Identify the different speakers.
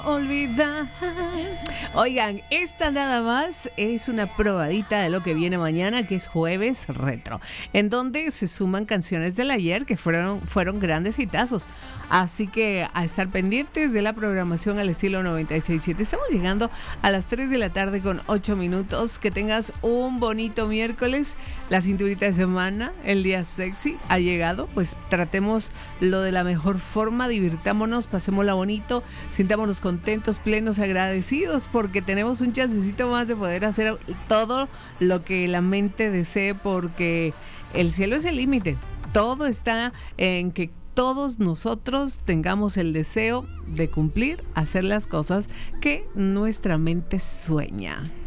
Speaker 1: Olvidar. Oigan, esta nada más es una probadita de lo que viene mañana, que es Jueves Retro, en donde se suman canciones del ayer que fueron grandes hitazos. Así que a estar pendientes de la programación al estilo 96.7. Estamos llegando a las 3 de la tarde con 8 minutos. Que tengas un bonito miércoles. La cinturita de semana, el día sexy ha llegado. Pues tratemos lo de la mejor forma, divirtámonos, pasémosla bonito, sintámonos contentos, plenos, agradecidos, porque tenemos un chancecito más de poder hacer todo lo que la mente desee, porque el cielo es el límite. Todo está en que todos nosotros tengamos el deseo de cumplir, hacer las cosas que nuestra mente sueña.